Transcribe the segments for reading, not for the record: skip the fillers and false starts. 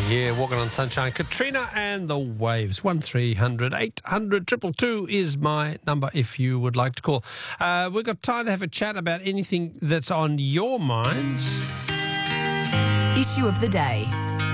here, walking on sunshine. Katrina and the Waves. 1300 800 222 is my number if you would like to call. We've got time to have a chat about anything that's on your minds. Issue of the day.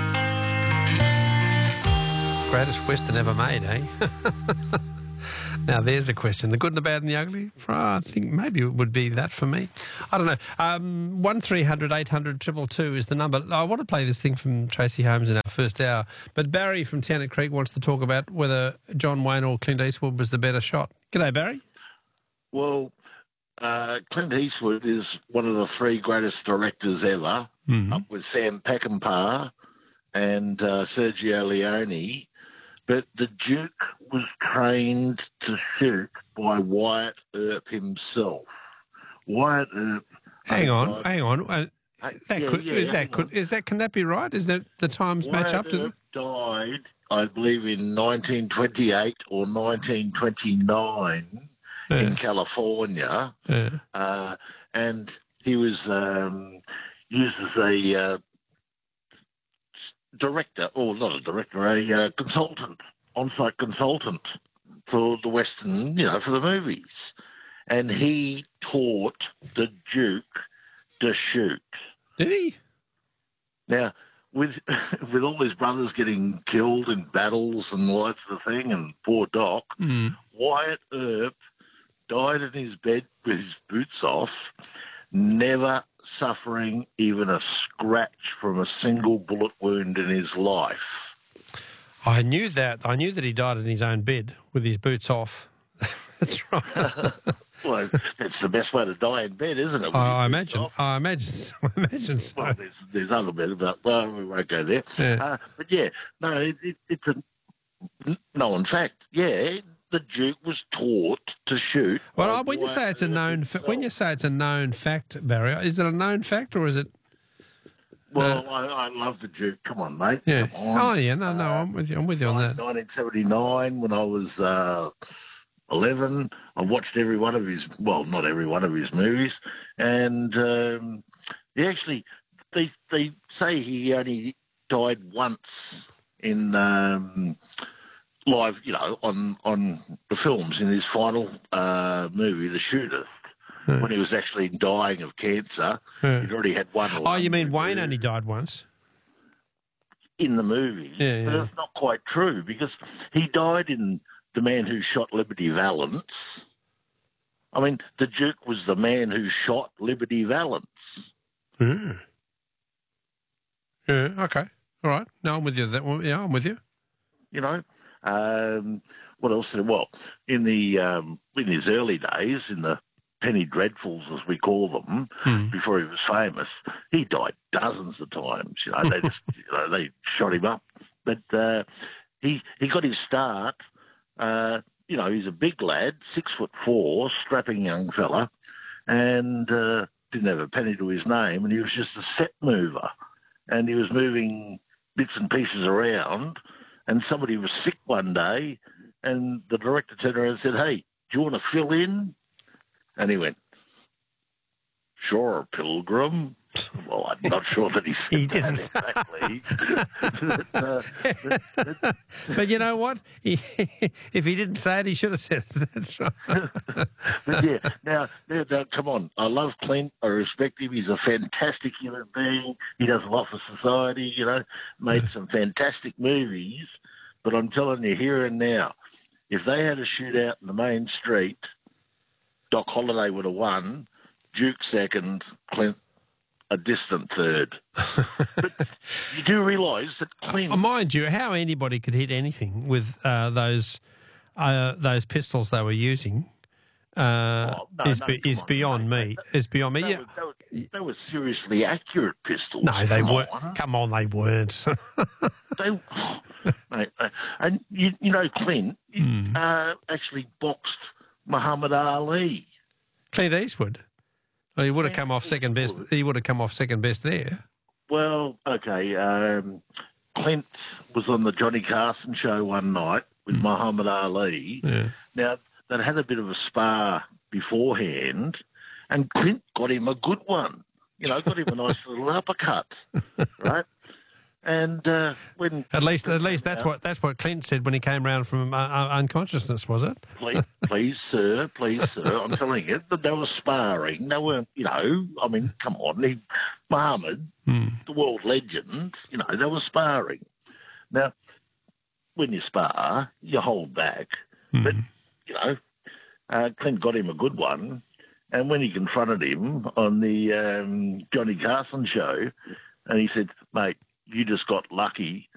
Greatest Western ever made, eh? Now, there's a question. The good and the bad and the ugly? I think maybe it would be that for me. I don't know. 1300 800 222 is the number. I want to play this thing from Tracy Holmes in our first hour, but Barry from Towner Creek wants to talk about whether John Wayne or Clint Eastwood was the better shot. G'day, Barry. Well, Clint Eastwood is one of the three greatest directors ever, up with Sam Peckinpah and Sergio Leone. But the Duke was trained to shoot by Wyatt Earp himself. Wyatt Earp... Hang on. Can that be right? Is that the times match up to Wyatt Earp died, I believe, in 1928 or 1929 in California. And he was used as a... director, or not a director, a consultant, on-site consultant for the Western, for the movies. And he taught the Duke to shoot. Did he? Now, with all his brothers getting killed in battles and all that sort of thing, and poor Doc, Wyatt Earp died in his bed with his boots off, never suffering even a scratch from a single bullet wound in his life. I knew that. I knew that he died in his own bed with his boots off. That's right. Well, it's the best way to die in bed, isn't it? I imagine so. Well, there's other bits, but we won't go there. Yeah. But yeah, no, it's a known fact. Yeah. The Duke was taught to shoot. Well, when you say it's a known fact, Barry, is it a known fact or is it? Well, I love the Duke. Come on, mate. Yeah. Come on. Oh, yeah. No, I'm with you. I'm with you on that. 1979, when I was 11, I watched every one of his. Well, not every one of his movies, and they say he only died once in. Live, on the films in his final movie, The Shooter, when he was actually dying of cancer. He'd already had one. Oh, you mean Wayne only died once? In the movie. Yeah. But it's not quite true, because he died in The Man Who Shot Liberty Valance. I mean, the Duke was the man who shot Liberty Valance. Yeah, okay. All right. No, I'm with you. Yeah, I'm with you. What else? Well, in his early days, in the Penny Dreadfuls, as we call them, before he was famous, he died dozens of times. They just, they shot him up. But he got his start. He's a big lad, 6'4", strapping young fella, and didn't have a penny to his name, and he was just a set mover, and he was moving bits and pieces around. And somebody was sick one day, and the director turned around and said, "Hey, do you want to fill in?" And he went, "Sure, Pilgrim." Well, I'm not sure that he said that exactly. But you know what? If he didn't say it, he should have said it. That's right. But yeah, now, come on. I love Clint. I respect him. He's a fantastic human being. He does a lot for society, made some fantastic movies. But I'm telling you, here and now, if they had a shootout in the main street, Doc Holliday would have won, Duke second, Clint a distant third. But you do realise that Clint... Mind you, how anybody could hit anything with those pistols they were using is beyond me. It's beyond me. They were seriously accurate pistols. No, they weren't. Come on, they weren't. Mate, and Clint actually boxed Muhammad Ali. Clint Eastwood. Well, he would have come off second best. He would have come off second best there. Well, okay. Clint was on the Johnny Carson show one night with Muhammad Ali. Yeah. Now, they'd had a bit of a spar beforehand, and Clint got him a good one. Got him a nice little uppercut, right? And when At least that's what Clint said when he came round from unconsciousness, was it? please, sir, I'm telling you, that they were sparring. They weren't, I mean, come on, Muhammad, the world legend, they were sparring. Now, when you spar, you hold back, but Clint got him a good one, and when he confronted him on the Johnny Carson show, and he said, "Mate, you just got lucky